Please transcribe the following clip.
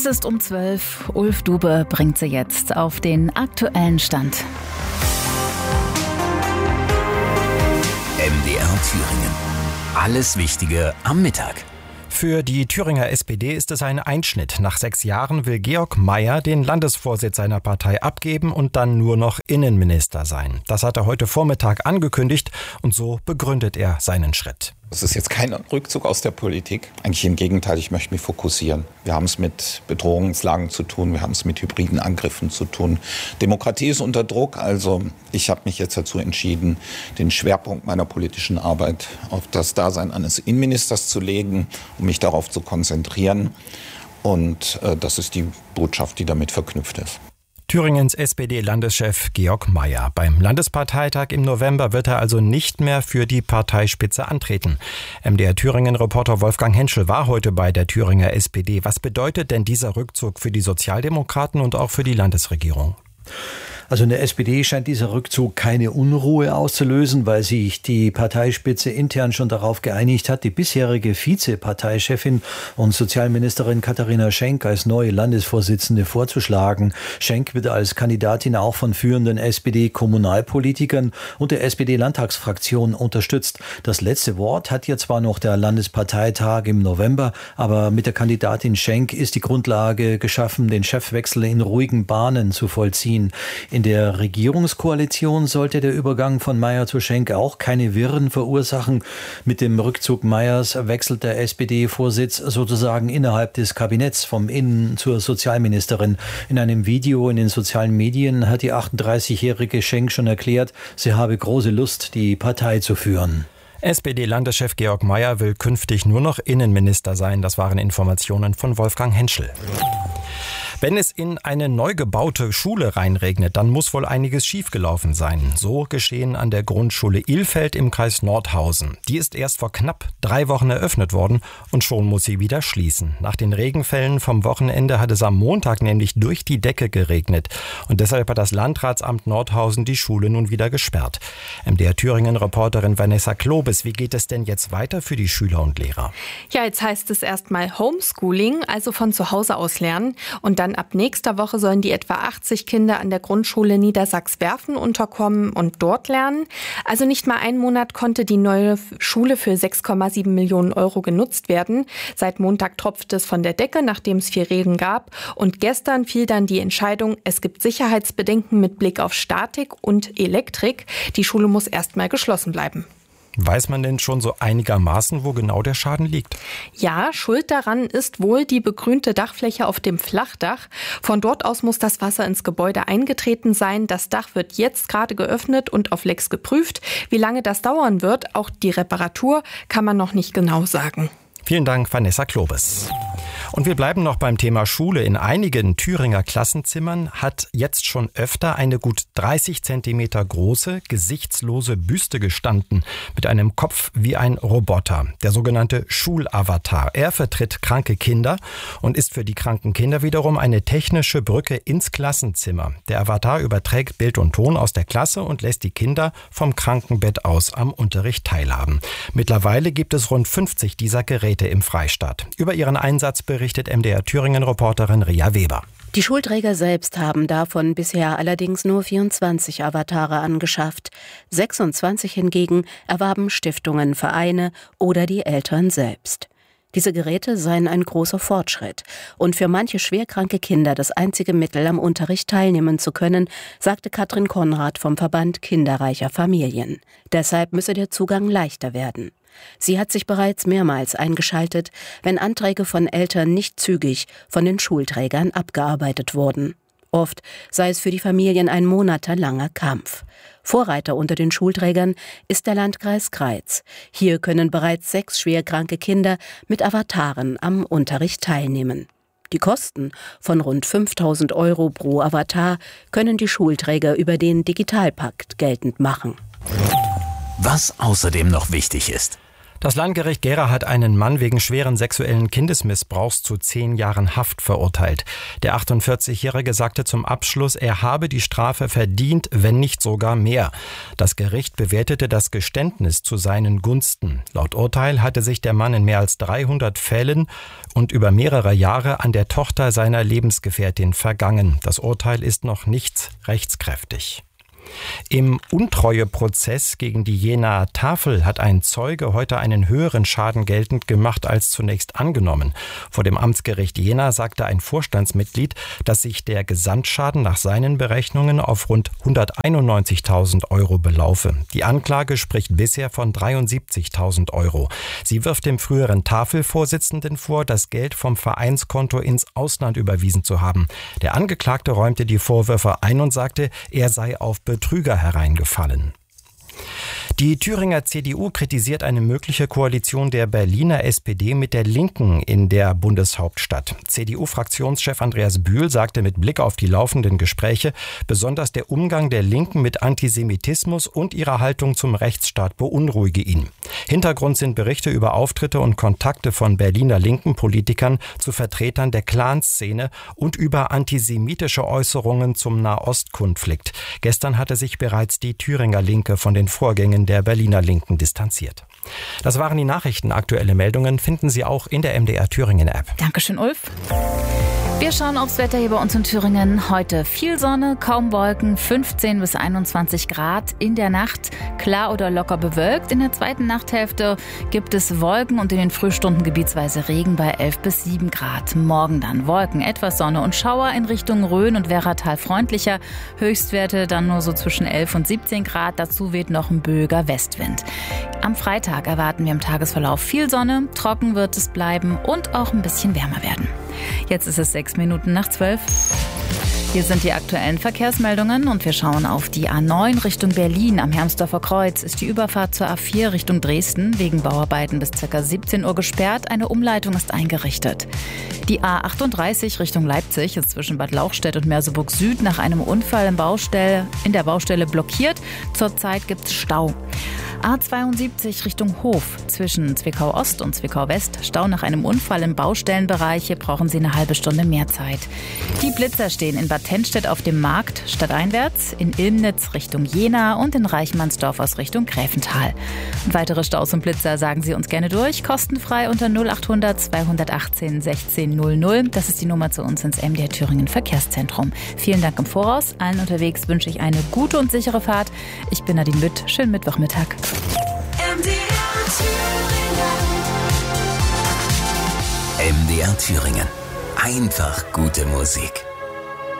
ist um 12. Ulf Dube bringt sie jetzt auf den aktuellen Stand. MDR Thüringen. Alles Wichtige am Mittag. Für die Thüringer SPD ist es ein Einschnitt. Nach 6 Jahren will Georg Maier den Landesvorsitz seiner Partei abgeben und dann nur noch Innenminister sein. Das hat er heute Vormittag angekündigt und so begründet er seinen Schritt. Es ist jetzt kein Rückzug aus der Politik. Eigentlich im Gegenteil, ich möchte mich fokussieren. Wir haben es mit Bedrohungslagen zu tun, wir haben es mit hybriden Angriffen zu tun. Demokratie ist unter Druck, also ich habe mich jetzt dazu entschieden, den Schwerpunkt meiner politischen Arbeit auf das Dasein eines Innenministers zu legen, um mich darauf zu konzentrieren. Und das ist die Botschaft, die damit verknüpft ist. Thüringens SPD-Landeschef Georg Maier. Beim Landesparteitag im November wird er also nicht mehr für die Parteispitze antreten. MDR Thüringen-Reporter Wolfgang Henschel war heute bei der Thüringer SPD. Was bedeutet denn dieser Rückzug für die Sozialdemokraten und auch für die Landesregierung? Also in der SPD scheint dieser Rückzug keine Unruhe auszulösen, weil sich die Parteispitze intern schon darauf geeinigt hat, die bisherige Vizeparteichefin und Sozialministerin Katharina Schenk als neue Landesvorsitzende vorzuschlagen. Schenk wird als Kandidatin auch von führenden SPD-Kommunalpolitikern und der SPD-Landtagsfraktion unterstützt. Das letzte Wort hat hier zwar noch der Landesparteitag im November, aber mit der Kandidatin Schenk ist die Grundlage geschaffen, den Chefwechsel in ruhigen Bahnen zu vollziehen. In der Regierungskoalition sollte der Übergang von Maier zu Schenk auch keine Wirren verursachen. Mit dem Rückzug Maiers wechselt der SPD-Vorsitz sozusagen innerhalb des Kabinetts vom Innen- zur Sozialministerin. In einem Video in den sozialen Medien hat die 38-jährige Schenk schon erklärt, sie habe große Lust, die Partei zu führen. SPD-Landeschef Georg Maier will künftig nur noch Innenminister sein. Das waren Informationen von Wolfgang Henschel. Wenn es in eine neu gebaute Schule reinregnet, dann muss wohl einiges schiefgelaufen sein. So geschehen an der Grundschule Ilfeld im Kreis Nordhausen. Die ist erst vor knapp 3 Wochen eröffnet worden und schon muss sie wieder schließen. Nach den Regenfällen vom Wochenende hat es am Montag nämlich durch die Decke geregnet. Und deshalb hat das Landratsamt Nordhausen die Schule nun wieder gesperrt. MDR Thüringen-Reporterin Vanessa Klobes, wie geht es denn jetzt weiter für die Schüler und Lehrer? Ja, jetzt heißt es erstmal Homeschooling, also von zu Hause aus lernen. Und dann ab nächster Woche sollen die etwa 80 Kinder an der Grundschule Niedersachs-Werfen unterkommen und dort lernen. Also nicht mal einen Monat konnte die neue Schule für 6,7 Millionen Euro genutzt werden. Seit Montag tropft es von der Decke, nachdem es viel Regen gab. Und gestern fiel dann die Entscheidung, es gibt Sicherheitsbedenken mit Blick auf Statik und Elektrik. Die Schule muss erstmal geschlossen bleiben. Weiß man denn schon so einigermaßen, wo genau der Schaden liegt? Ja, schuld daran ist wohl die begrünte Dachfläche auf dem Flachdach. Von dort aus muss das Wasser ins Gebäude eingetreten sein. Das Dach wird jetzt gerade geöffnet und auf Lecks geprüft. Wie lange das dauern wird, auch die Reparatur, kann man noch nicht genau sagen. Vielen Dank, Vanessa Klobes. Und wir bleiben noch beim Thema Schule. In einigen Thüringer Klassenzimmern hat jetzt schon öfter eine gut 30 Zentimeter große, gesichtslose Büste gestanden, mit einem Kopf wie ein Roboter, der sogenannte Schulavatar. Er vertritt kranke Kinder und ist für die kranken Kinder wiederum eine technische Brücke ins Klassenzimmer. Der Avatar überträgt Bild und Ton aus der Klasse und lässt die Kinder vom Krankenbett aus am Unterricht teilhaben. Mittlerweile gibt es rund 50 dieser Geräte im Freistaat. Über ihren Einsatz berichtet MDR Thüringen-Reporterin Ria Weber. Die Schulträger selbst haben davon bisher allerdings nur 24 Avatare angeschafft. 26 hingegen erwarben Stiftungen, Vereine oder die Eltern selbst. Diese Geräte seien ein großer Fortschritt und für manche schwerkranke Kinder das einzige Mittel, am Unterricht teilnehmen zu können, sagte Katrin Konrad vom Verband Kinderreicher Familien. Deshalb müsse der Zugang leichter werden. Sie hat sich bereits mehrmals eingeschaltet, wenn Anträge von Eltern nicht zügig von den Schulträgern abgearbeitet wurden. Oft sei es für die Familien ein monatelanger Kampf. Vorreiter unter den Schulträgern ist der Landkreis Greiz. Hier können bereits 6 schwerkranke Kinder mit Avataren am Unterricht teilnehmen. Die Kosten von rund 5.000 Euro pro Avatar können die Schulträger über den Digitalpakt geltend machen. Was außerdem noch wichtig ist. Das Landgericht Gera hat einen Mann wegen schweren sexuellen Kindesmissbrauchs zu 10 Jahren Haft verurteilt. Der 48-Jährige sagte zum Abschluss, er habe die Strafe verdient, wenn nicht sogar mehr. Das Gericht bewertete das Geständnis zu seinen Gunsten. Laut Urteil hatte sich der Mann in mehr als 300 Fällen und über mehrere Jahre an der Tochter seiner Lebensgefährtin vergangen. Das Urteil ist noch nicht rechtskräftig. Im Untreueprozess gegen die Jenaer Tafel hat ein Zeuge heute einen höheren Schaden geltend gemacht als zunächst angenommen. Vor dem Amtsgericht Jena sagte ein Vorstandsmitglied, dass sich der Gesamtschaden nach seinen Berechnungen auf rund 191.000 Euro belaufe. Die Anklage spricht bisher von 73.000 Euro. Sie wirft dem früheren Tafelvorsitzenden vor, das Geld vom Vereinskonto ins Ausland überwiesen zu haben. Der Angeklagte räumte die Vorwürfe ein und sagte, er sei auf Betrüger hereingefallen. Die Thüringer CDU kritisiert eine mögliche Koalition der Berliner SPD mit der Linken in der Bundeshauptstadt. CDU-Fraktionschef Andreas Bühl sagte mit Blick auf die laufenden Gespräche, besonders der Umgang der Linken mit Antisemitismus und ihre Haltung zum Rechtsstaat beunruhige ihn. Hintergrund sind Berichte über Auftritte und Kontakte von Berliner linken Politikern zu Vertretern der Clanszene und über antisemitische Äußerungen zum Nahostkonflikt. Gestern hatte sich bereits die Thüringer Linke von den Vorgängen der Berliner Linken distanziert. Das waren die Nachrichten. Aktuelle Meldungen finden Sie auch in der MDR Thüringen App. Dankeschön, Ulf. Wir schauen aufs Wetter hier bei uns in Thüringen. Heute viel Sonne, kaum Wolken, 15 bis 21 Grad. In der Nacht klar oder locker bewölkt. In der zweiten Nachthälfte gibt es Wolken und in den Frühstunden gebietsweise Regen bei 11 bis 7 Grad. Morgen dann Wolken, etwas Sonne und Schauer in Richtung Rhön und Werratal freundlicher. Höchstwerte dann nur so zwischen 11 und 17 Grad. Dazu weht noch ein böiger Westwind. Am Freitag erwarten wir im Tagesverlauf viel Sonne. Trocken wird es bleiben und auch ein bisschen wärmer werden. Jetzt ist es 6 Minuten nach 12. Hier sind die aktuellen Verkehrsmeldungen und wir schauen auf die A9 Richtung Berlin. Am Hermsdorfer Kreuz ist die Überfahrt zur A4 Richtung Dresden wegen Bauarbeiten bis ca. 17 Uhr gesperrt. Eine Umleitung ist eingerichtet. Die A38 Richtung Leipzig ist zwischen Bad Lauchstädt und Merseburg Süd nach einem Unfall in der Baustelle blockiert. Zurzeit gibt es Stau. A72 Richtung Hof zwischen Zwickau Ost und Zwickau West. Stau nach einem Unfall im Baustellenbereich. Hier brauchen Sie eine halbe Stunde mehr Zeit. Die Blitzer stehen in Bad Tennstedt auf dem Markt stadteinwärts, in Ilmnitz Richtung Jena und in Reichmannsdorf aus Richtung Gräfental. Und weitere Staus und Blitzer sagen Sie uns gerne durch. Kostenfrei unter 0800 218 16 00. Das ist die Nummer zu uns ins MDR Thüringen Verkehrszentrum. Vielen Dank im Voraus. Allen unterwegs wünsche ich eine gute und sichere Fahrt. Ich bin Nadine Mütt. Schönen Mittwochmittag. MDR Thüringen. Einfach gute Musik.